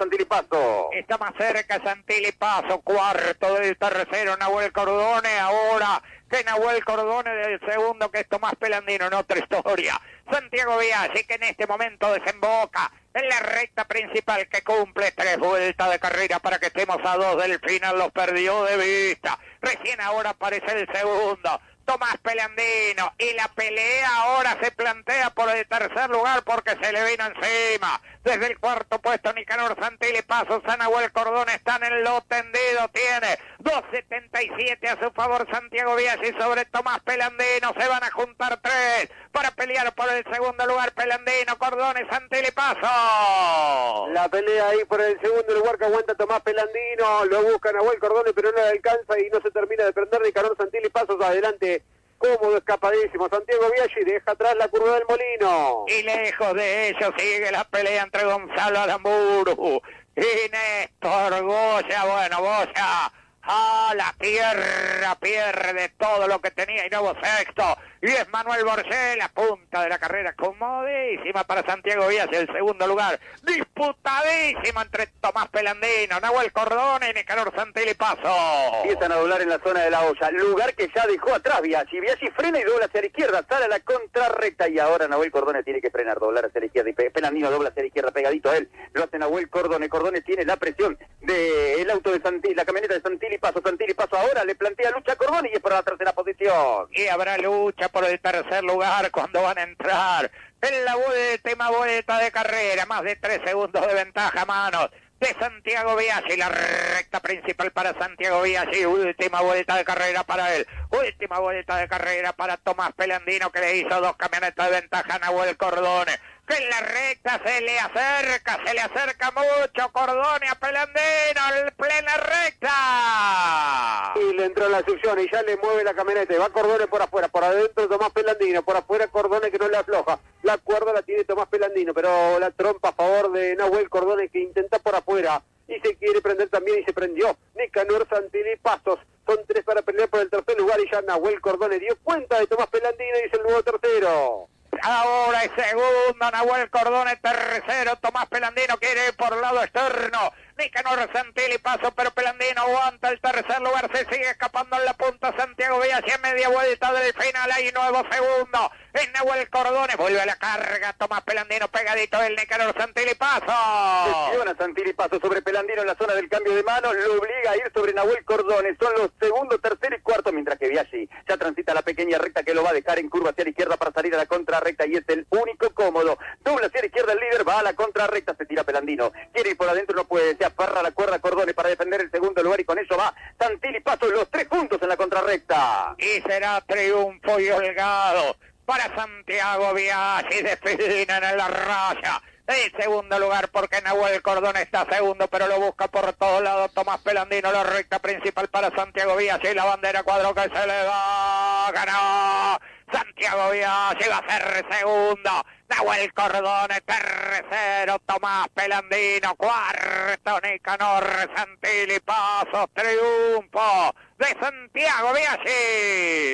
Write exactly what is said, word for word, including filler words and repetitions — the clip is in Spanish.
Santilli Paso. Está más cerca Santilli Paso, cuarto del tercero Nahuel Cordone, ahora que Nahuel Cordone del segundo, que es Tomás Pelandino, en otra historia. Santiago Biaggi, que en este momento desemboca en la recta principal, que cumple tres vueltas de carrera para que estemos a dos del final, los perdió de vista. Recién ahora aparece el segundo, Tomás Pelandino, y la pelea ahora se plantea por el tercer lugar porque se le vino encima. Desde el cuarto puesto Nicanor Santilli Paso, Nahuel Cordone están en lo tendido, tiene dos setenta y siete a su favor Santiago Biaggi sobre Tomás Pelandino, se van a juntar tres para pelear por el segundo lugar, Pelandino, Cordone, Santilli Paso. La pelea ahí por el segundo lugar que aguanta Tomás Pelandino, lo busca Nahuel Cordone pero no le alcanza y no se termina de prender. Nicanor Santilli Paso adelante, cómodo, escapadísimo. Santiago Biaggi deja atrás la curva del Molino. Y lejos de ello sigue la pelea entre Gonzalo Aramburu y Néstor Goya. Bueno, Goya a la tierra pierde todo lo que tenía y nuevo sexto. Y es Manuel Borgé, la punta de la carrera, comodísima para Santiago Biaggi, el segundo lugar, disputadísimo entre Tomás Pelandino, Nahuel Cordone y Nicanor Santilli Paso. Empiezan a doblar en la zona de la olla, lugar que ya dejó atrás Biaggi. Biaggi frena y dobla hacia la izquierda, sale a la contrarrecta y ahora Nahuel Cordone tiene que frenar, doblar hacia la izquierda y Pelandino dobla hacia la izquierda pegadito a él. Lo hace Nahuel Cordone, Cordone tiene la presión del auto de Santilli, la camioneta de Santilli Paso. Santilli Paso ahora le plantea lucha a Cordone y es por la tercera posición. Y habrá lucha por el tercer lugar cuando van a entrar en la última vuelta de carrera, más de tres segundos de ventaja a manos de Santiago Biaggi, la recta principal para Santiago Biaggi, última vuelta de carrera para él, última vuelta de carrera para Tomás Pelandino, que le hizo dos camionetas de ventaja a Nahuel Cordone, que en la recta se le acerca, se le acerca mucho Cordone a Pelandino, en plena recta. Y le entró la succión y ya le mueve la camioneta, y va Cordone por afuera, por adentro Tomás Pelandino, por afuera Cordone que no le afloja, la cuerda la tiene Tomás Pelandino, pero la trompa a favor de Nahuel Cordone que intenta por afuera, y se quiere prender también y se prendió Nicanor Santilli Pasos, son tres para pelear por el tercer lugar y ya Nahuel Cordone dio cuenta de Tomás Pelandino y es el nuevo tercero. Ahora es segundo, Nahuel Cordone tercero, Tomás Pelandino quiere ir por el lado externo, Nicanor Santilli Paso, pero Pelandino aguanta el tercer lugar, se sigue escapando en la punta Santiago Biaggi, en media vuelta del final, hay nuevo segundo, es Nahuel Cordone, vuelve a la carga, Tomás Pelandino pegadito del Nicanor Santilli Paso. Presiona Santilli Paso sobre Pelandino en la zona del cambio de manos, lo obliga a ir sobre Nahuel Cordone, son los segundo, tercero y cuarto, mientras que Biaggi ya transita la pequeña recta que lo va a dejar en curva hacia la izquierda para salir a la contrarrecta y es el único cómodo, dobla hacia la izquierda el líder, va a la contrarrecta, se tira Pelandino, quiere ir por adentro, no puede, se aferra la cuerda Cordone para defender el segundo lugar y con eso va Santilli Paso los tres juntos en la contrarrecta. Y será triunfo y holgado para Santiago Biaggi, definen en la raya el segundo lugar porque Nahuel Cordone está segundo, pero lo busca por todos lados Tomás Pelandino, la recta principal para Santiago Biaggi, la bandera cuadro que se le da, ganó Santiago Biaggi, va a ser segundo, Nahuel Cordone tercero, Tomás Pelandino cuarto, Nicanor Santilli Paso, triunfo de Santiago Biaggi.